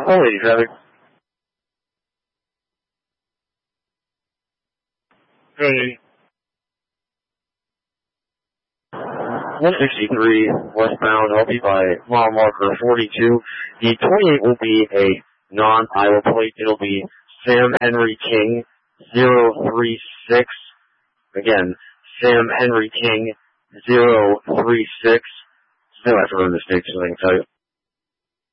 480 traffic. Good. 163 westbound, I'll be by mile marker 42. The 28 will be a non-Iowa plate. It'll be Sam Henry King 036. Again, Sam Henry King 036. Still have to run the stakes, so I can tell you.